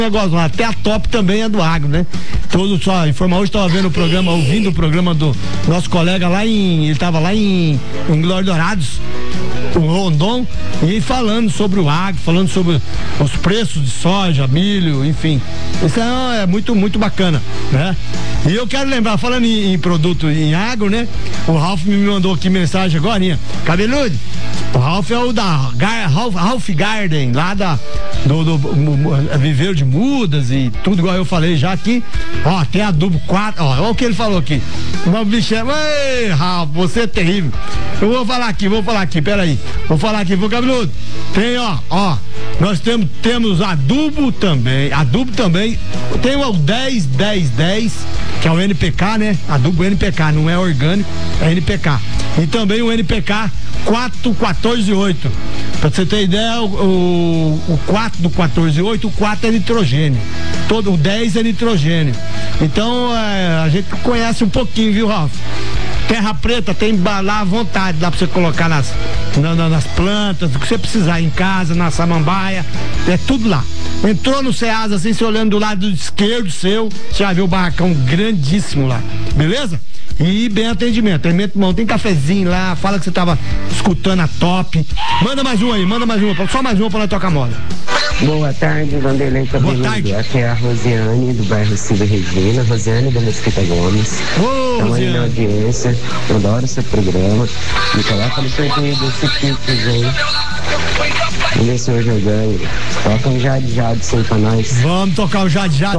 negócio lá, até a top também é do agro, né? Todo só informar, hoje estava vendo o programa, ouvindo o programa do nosso colega lá ele estava lá em Glória Dourados, o Rondon, e falando sobre o agro, falando sobre os preços de soja, milho, enfim. Isso é muito, muito bacana, né? E eu quero lembrar, falando em produto em agro, né? O Ralph me mandou aqui mensagem agora, cabeludo. O Ralph é o da Ralph Garden, lá do viveiro de mudas e tudo igual eu falei já aqui. Ó, tem adubo 4, ó, olha o que ele falou aqui. O bicho ei, Ralph, você é terrível. Eu vou falar aqui, peraí. Vou falar aqui, cabeludo. Tem, ó, nós temos adubo também, tem o 10-10-10, que é o NPK, né? Adubo NPK, não é orgânico, é NPK. E também o NPK 4-14-8. Pra você ter ideia, o 4 do 14-8, o 4 é nitrogênio. O 10 é nitrogênio. Então, a gente conhece um pouquinho, viu, Ralf? Terra preta tem lá à vontade, dá pra você colocar nas plantas, o que você precisar, em casa, na samambaia, é tudo lá. Entrou no Ceasa, assim, você olhando do lado esquerdo seu, você já viu o barracão grandíssimo lá, beleza? E bem atendimento, tem cafezinho lá, fala que você tava escutando a top. Manda mais uma aí, só mais uma pra nós tocar moda. Boa tarde, Vanderlei Cabeludo. Boa tarde. Aqui é a Rosiane, do bairro Silva Regina, Rosiane da Mesquita Gomes. Estamos aí na audiência, eu adoro seu programa. Me coloca no sorteio desse Pix, hein? Vamos ver se hoje eu ganho. Toca um Jade pra nós. Vamos tocar o Jade já.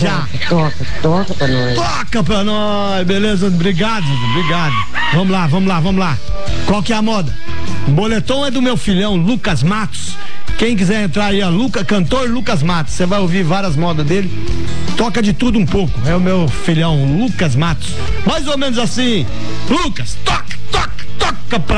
Toca pra nós. Toca pra nós, beleza? Obrigado. Vamos lá. Qual que é a moda? O boletom é do meu filhão, Lucas Matos. Quem quiser entrar aí, cantor Lucas Matos, você vai ouvir várias modas dele. Toca de tudo um pouco. É o meu filhão, Lucas Matos. Mais ou menos assim. Lucas, toca pra